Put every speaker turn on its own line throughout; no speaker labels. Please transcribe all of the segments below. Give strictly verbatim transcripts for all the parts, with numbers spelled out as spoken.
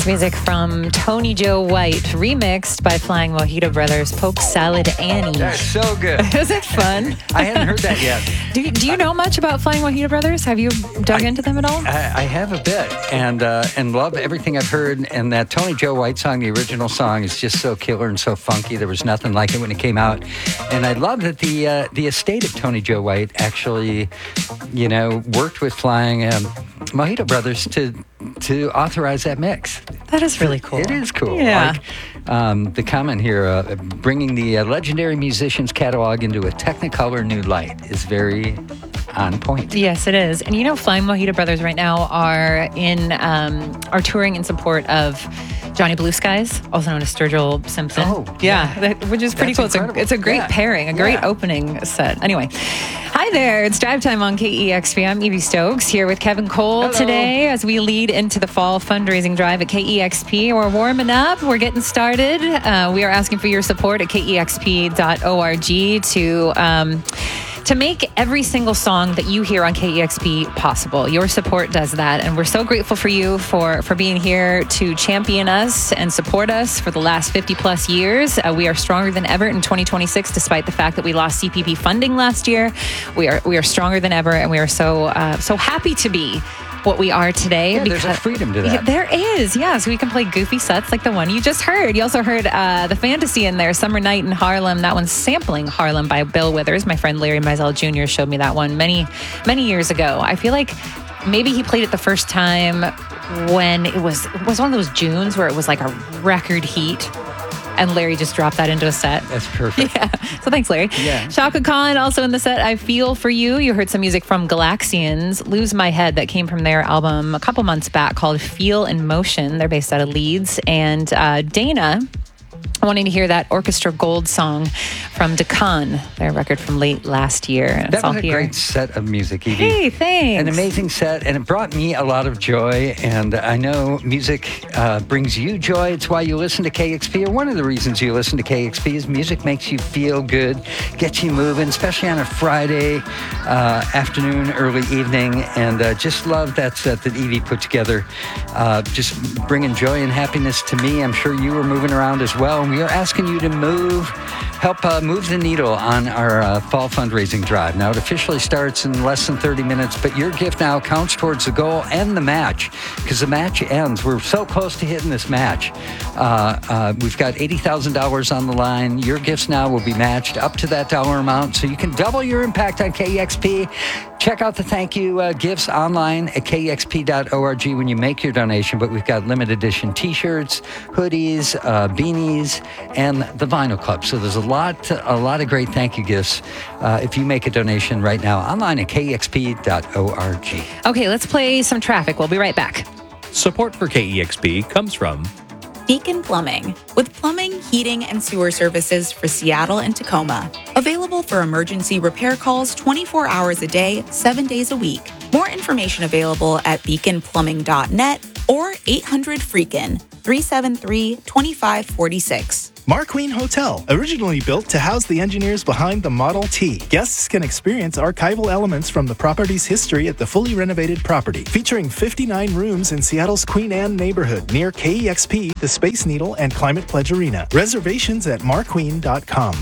It's music from Tony Joe White, remixed by Flying Mojito Brothers, Poke Salad Annie.
That's so good.
Is it fun?
I hadn't heard that yet.
Do you, do you know much about Flying Mojito Brothers? Have you dug
I,
into them at all?
I, I have a bit, and uh, and love everything I've heard. And that Tony Joe White song, the original song, is just so killer and so funky. There was nothing like it when it came out. And I love that the uh, the estate of Tony Joe White actually, you know, worked with Flying um, Mojito Brothers to to authorize that mix.
That is really cool.
It is cool.
Yeah.
Like, um, the comment here, uh, bringing the uh, legendary musician's catalog into a Technicolor new light is very on point.
Yes, it is. And you know, Flying Mojito Brothers right now are in um, are touring in support of Johnny Blue Skies, also known as Sturgill Simpson.
Oh,
yeah,
yeah.
That, which is pretty
That's
cool.
incredible.
It's a, it's a great
Yeah.
pairing, a great
Yeah.
opening set. Anyway, hi there. It's Drive Time on K E X P. I'm Evie Stokes here with Kevin Cole
Hello.
today as we lead into the fall fundraising drive at K E X P. We're warming up. We're getting started. Uh, we are asking for your support at K E X P dot org to... Um, to make every single song that you hear on K E X P possible. Your support does that, and we're so grateful for you for, for being here to champion us and support us for the last fifty plus years. Uh, we are stronger than ever in twenty twenty-six, despite the fact that we lost C P P funding last year. We are we are stronger than ever, and we are so uh, so happy to be what we are today.
Yeah, there's a freedom to that.
Yeah, there is, yeah. So we can play goofy sets like the one you just heard. You also heard uh, the Fantasy in there, Summer Night in Harlem. That one's sampling Harlem by Bill Withers. My friend Larry Mizell Junior showed me that one many, many years ago. I feel like maybe he played it the first time when it was it was one of those Junes where it was like a record heat. And Larry just dropped that into a set.
That's perfect.
Yeah. So thanks, Larry.
Yeah.
Shaka Khan also in the set. I Feel For You. You heard some music from Galaxians. Lose My Head, that came from their album a couple months back called Feel in Motion. They're based out of Leeds. And uh, Dana, wanting to hear that Orchestra Gold song from Deccan, their record from late last year. And it's
That
all
was a
here.
great set of music, Evie.
Hey, thanks.
An amazing set, and it brought me a lot of joy. And I know music uh, brings you joy. It's why you listen to K X P, or one of the reasons you listen to K X P is music makes you feel good, gets you moving, especially on a Friday uh, afternoon, early evening. And uh, just love that set that Evie put together, uh, just bringing joy and happiness to me. I'm sure you were moving around as well. And we are asking you to move, help uh, move the needle on our uh, fall fundraising drive. Now, it officially starts in less than thirty minutes, but your gift now counts towards the goal and the match, because the match ends. We're so close to hitting this match. Uh, uh, we've got eighty thousand dollars on the line. Your gifts now will be matched up to that dollar amount, so you can double your impact on K E X P. Check out the thank you uh, gifts online at K E X P dot org when you make your donation, but we've got limited edition t-shirts, hoodies, uh, beanies, and the Vinyl Club. So there's a lot, a lot of great thank you gifts uh, if you make a donation right now online at K E X P dot org.
Okay, let's play some traffic. We'll be right back.
Support for K E X P comes from
Beacon Plumbing, with plumbing, heating, and sewer services for Seattle and Tacoma. Available for emergency repair calls twenty-four hours a day, seven days a week. More information available at beacon plumbing dot net or eight hundred freakin, three seven three, two five four six.
Marqueen Hotel, originally built to house the engineers behind the Model T. Guests can experience archival elements from the property's history at the fully renovated property, featuring fifty-nine rooms in Seattle's Queen Anne neighborhood near K E X P, the Space Needle, and Climate Pledge Arena. Reservations at marqueen dot com.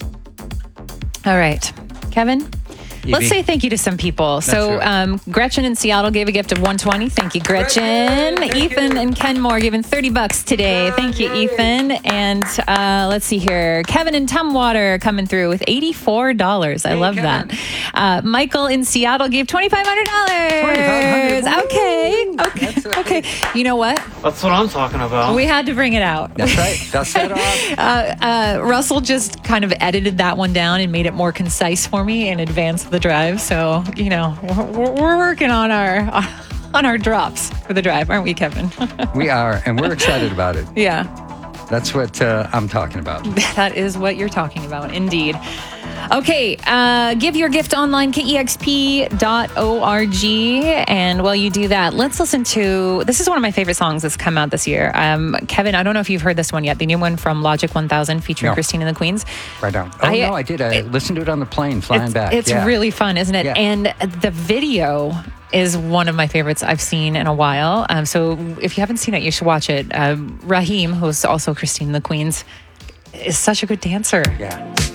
All right, Kevin.
Evie.
Let's say thank you to some people. So
right.
um, Gretchen in Seattle gave a gift of one hundred twenty. Thank you, Gretchen.
Gretchen, thank
Ethan
you.
and Kenmore giving thirty bucks today. Thank you,
yay.
Ethan. And uh, let's see here. Kevin in Tumwater coming through with eighty-four dollars. I
Hey,
love
Kevin.
that. Uh, Michael in Seattle gave twenty-five hundred dollars.
twenty-five hundred dollars.
Okay. Okay.
That's okay.
Okay. You know what?
That's what I'm talking about.
We had to bring it out.
That's right. Dust that off.
Uh, uh, Russell just kind of edited that one down and made it more concise for me in advance of the drive. So, you know, we're, we're working on our on our drops for the drive, aren't we, Kevin?
We are, and we're excited about it.
Yeah,
That's what uh, I'm talking about.
that is what you're talking about, indeed. Okay, uh, give your gift online, K E X P dot org. And while you do that, let's listen to, this is one of my favorite songs that's come out this year. Um, Kevin, I don't know if you've heard this one yet, the new one from Logic one thousand featuring
No.
Christine and the Queens.
Right on. Oh,
I-
no, I did. I
it-
listened to it on the plane flying
it's,
back.
It's
Yeah.
really fun, isn't it?
Yeah.
And the video is one of my favorites I've seen in a while. Um, so if you haven't seen it, you should watch it. Um, Raheem, who's also Christine the Queen's, is such a good dancer.
Yeah.